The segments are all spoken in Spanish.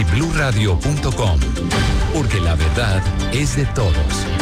bluradio.com, porque la verdad es de todos.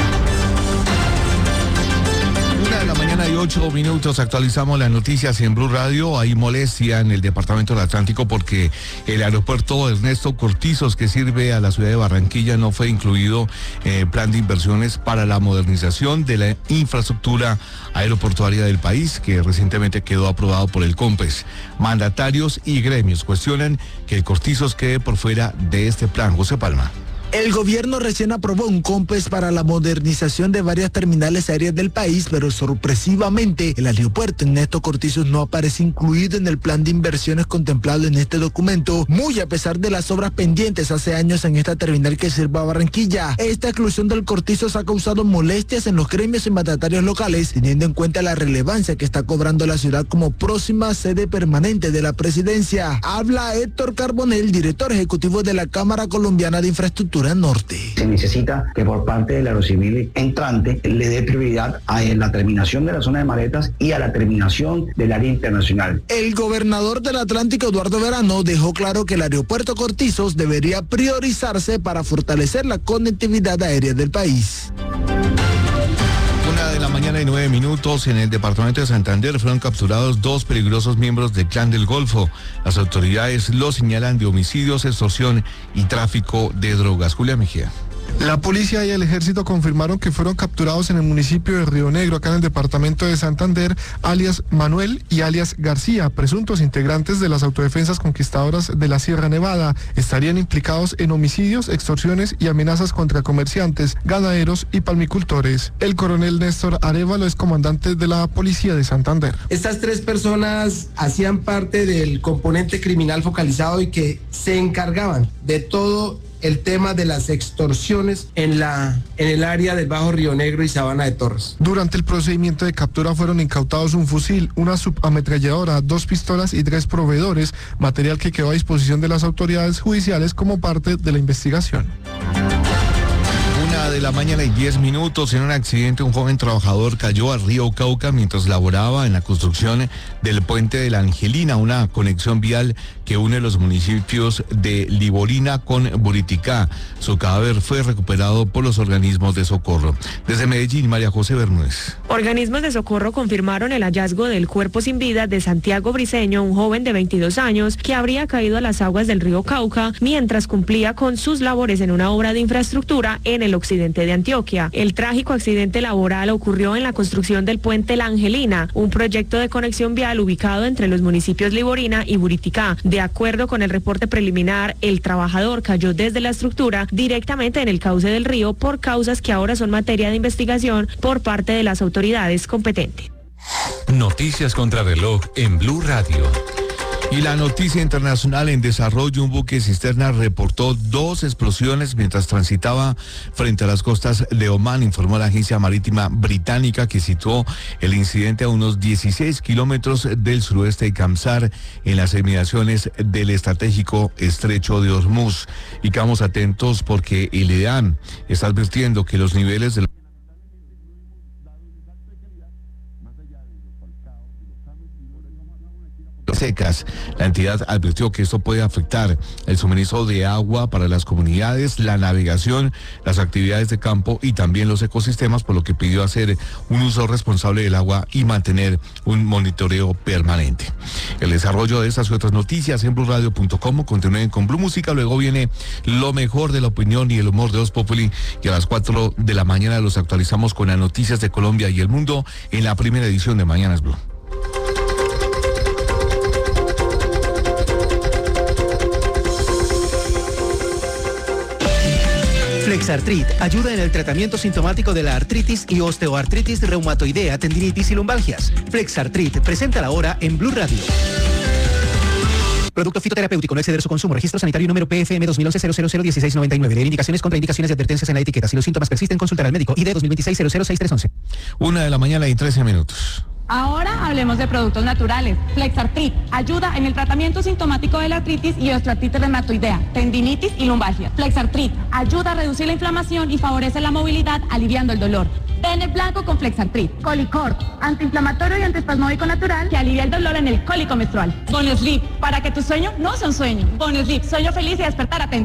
1:08 actualizamos las noticias en Blue Radio. Hay molestia en el departamento del Atlántico porque el aeropuerto Ernesto Cortizos, que sirve a la ciudad de Barranquilla, no fue incluido en el plan de inversiones para la modernización de la infraestructura aeroportuaria del país, que recientemente quedó aprobado por el COMPES. Mandatarios y gremios cuestionan que el Cortizos quede por fuera de este plan. José Palma. El gobierno recién aprobó un COMPES para la modernización de varias terminales aéreas del país, pero sorpresivamente el aeropuerto Ernesto Cortizos no aparece incluido en el plan de inversiones contemplado en este documento, muy a pesar de las obras pendientes hace años en esta terminal que sirve a Barranquilla. Esta exclusión del Cortizos ha causado molestias en los gremios y mandatarios locales, teniendo en cuenta la relevancia que está cobrando la ciudad como próxima sede permanente de la presidencia. Habla Héctor Carbonell, director ejecutivo de la Cámara Colombiana de Infraestructura Norte. Se necesita que por parte del Aerocivil entrante le dé prioridad a la terminación de la zona de maletas y a la terminación del área internacional. El gobernador del Atlántico, Eduardo Verano, dejó claro que el aeropuerto Cortizos debería priorizarse para fortalecer la conectividad aérea del país. 1:09 en el departamento de Santander fueron capturados 2 peligrosos miembros del Clan del Golfo. Las autoridades los señalan de homicidios, extorsión y tráfico de drogas. Julia Mejía. La policía y el ejército confirmaron que fueron capturados en el municipio de Río Negro, acá en el departamento de Santander, alias Manuel y alias García, presuntos integrantes de las autodefensas conquistadoras de la Sierra Nevada. Estarían implicados en homicidios, extorsiones y amenazas contra comerciantes, ganaderos y palmicultores. El coronel Néstor Arévalo es comandante de la policía de Santander. Estas 3 personas hacían parte del componente criminal focalizado y que se encargaban de todo el tema de las extorsiones en el área del Bajo Río Negro y Sabana de Torres. Durante el procedimiento de captura fueron incautados un fusil, una subametralladora, 2 pistolas y 3 proveedores, material que quedó a disposición de las autoridades judiciales como parte de la investigación. 1:10 en un accidente, un joven trabajador cayó al río Cauca mientras laboraba en la construcción del puente de la Angelina, una conexión vial que une los municipios de Liborina con Buriticá. Su cadáver fue recuperado por los organismos de socorro. Desde Medellín, María José Bermúdez. Organismos de socorro confirmaron el hallazgo del cuerpo sin vida de Santiago Briceño, un joven de 22 años que habría caído a las aguas del río Cauca mientras cumplía con sus labores en una obra de infraestructura en el occidente de Antioquia. El trágico accidente laboral ocurrió en la construcción del puente La Angelina, un proyecto de conexión vial ubicado entre los municipios Liborina y Buriticá. De acuerdo con el reporte preliminar, el trabajador cayó desde la estructura directamente en el cauce del río por causas que ahora son materia de investigación por parte de las autoridades competentes. Noticias contra reloj en Blue Radio. Y la noticia internacional en desarrollo: un buque cisterna reportó 2 explosiones mientras transitaba frente a las costas de Omán, informó la agencia marítima británica, que situó el incidente a unos 16 kilómetros del suroeste de Kamsar, en las inmediaciones del estratégico estrecho de Hormuz. Y quedamos atentos porque el IDEAM está advirtiendo que los niveles de secas. La entidad advirtió que esto puede afectar el suministro de agua para las comunidades, la navegación, las actividades de campo y también los ecosistemas, por lo que pidió hacer un uso responsable del agua y mantener un monitoreo permanente. El desarrollo de estas y otras noticias en bluradio.com. Continúen con Blue Música, luego viene lo mejor de la opinión y el humor de Voz Populi, y a las 4 de la mañana los actualizamos con las noticias de Colombia y el mundo en la primera edición de Mañanas Blue. Flexartrit ayuda en el tratamiento sintomático de la artritis y osteoartritis reumatoidea, tendinitis y lumbalgias. Flexartrit, presenta la hora en Blue Radio. Producto fitoterapéutico, no exceder su consumo. Registro sanitario número PFM 2011-001699. Leer indicaciones, contraindicaciones y advertencias en la etiqueta. Si los síntomas persisten, consultar al médico. ID 2026-006311. 1:13 a.m. Ahora hablemos de productos naturales. Flexartrit ayuda en el tratamiento sintomático de la artritis y osteoartritis reumatoidea, tendinitis y lumbalgia. Flexartrit ayuda a reducir la inflamación y favorece la movilidad, aliviando el dolor. Pene blanco con Flexartrit. Colicorp, antiinflamatorio y antiespasmódico natural que alivia el dolor en el cólico menstrual. Bonesleep, para que tu sueño no sea un sueño. Bonesleep, sueño feliz y despertar atento.